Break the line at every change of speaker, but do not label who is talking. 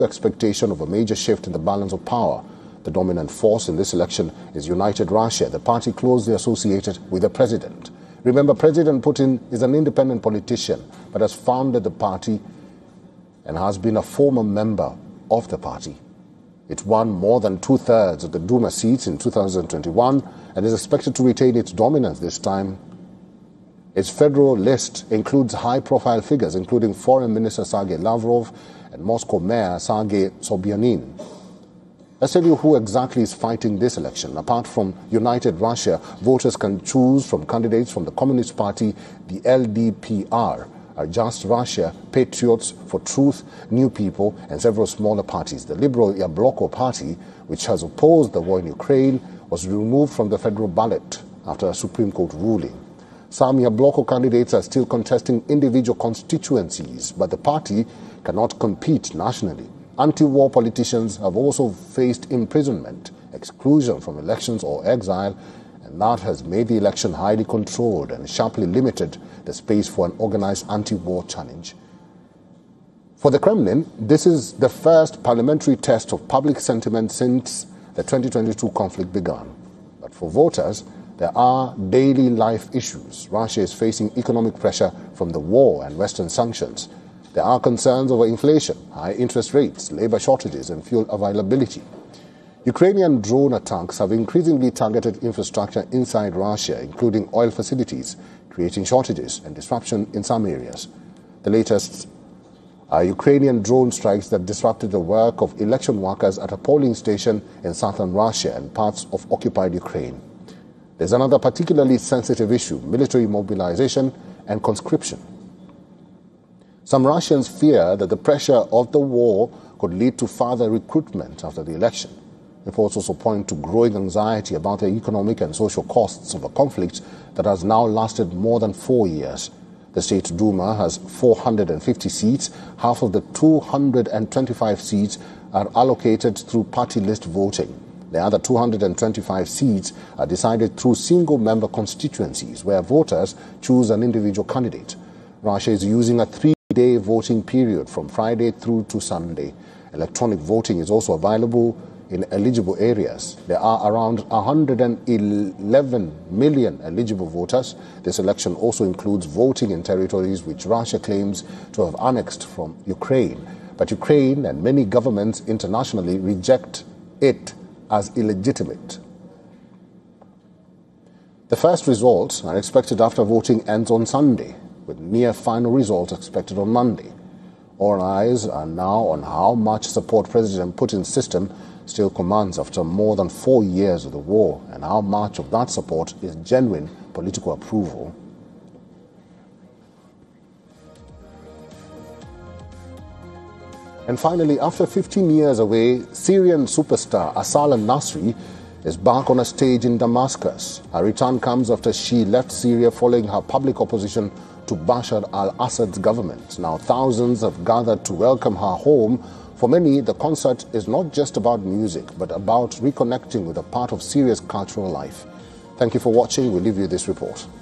expectation of a major shift in the balance of power. The dominant force in this election is United Russia, the party closely associated with the president. Remember, President Putin is an independent politician, but has founded the party and has been a former member of the party. It won more than two-thirds of the Duma seats in 2021 and is expected to retain its dominance this time. Its federal list includes high-profile figures, including Foreign Minister Sergei Lavrov and Moscow Mayor Sergei Sobyanin. Let's tell you who exactly is fighting this election. Apart from United Russia, voters can choose from candidates from the Communist Party, the LDPR, Just Russia, Patriots for Truth, New People, and several smaller parties. The Liberal Yabloko Party, which has opposed the war in Ukraine, was removed from the federal ballot after a Supreme Court ruling. Some Yabloko candidates are still contesting individual constituencies, but the party cannot compete nationally. Anti-war politicians have also faced imprisonment, exclusion from elections or exile, and that has made the election highly controlled and sharply limited the space for an organized anti-war challenge. For the Kremlin, this is the first parliamentary test of public sentiment since the 2022 conflict began. But for voters, there are daily life issues. Russia is facing economic pressure from the war and Western sanctions. There are concerns over inflation, high interest rates, labor shortages, and fuel availability. Ukrainian drone attacks have increasingly targeted infrastructure inside Russia, including oil facilities, creating shortages and disruption in some areas. The latest are Ukrainian drone strikes that disrupted the work of election workers at a polling station in southern Russia and parts of occupied Ukraine. There's another particularly sensitive issue: military mobilization and conscription. Some Russians fear that the pressure of the war could lead to further recruitment after the election. Reports also point to growing anxiety about the economic and social costs of a conflict that has now lasted more than 4 years. The State Duma has 450 seats. Half of the 225 seats are allocated through party list voting. The other 225 seats are decided through single-member constituencies, where voters choose an individual candidate. Russia is using a 3-day voting period from Friday through to Sunday. Electronic voting is also available in eligible areas. There are around 111 million eligible voters. This election also includes voting in territories which Russia claims to have annexed from Ukraine. But Ukraine and many governments internationally reject it as illegitimate. The first results are expected after voting ends on Sunday, with near final results expected on Monday. All eyes are now on how much support President Putin's system still commands after more than 4 years of the war, and how much of that support is genuine political approval. And finally, after 15 years away, Syrian superstar Asal al-Nasri is back on a stage in Damascus. Her return comes after she left Syria following her public opposition to Bashar al-Assad's government. Now thousands have gathered to welcome her home. For many, the concert is not just about music, but about reconnecting with a part of Syria's cultural life. Thank you for watching. We'll leave you this report.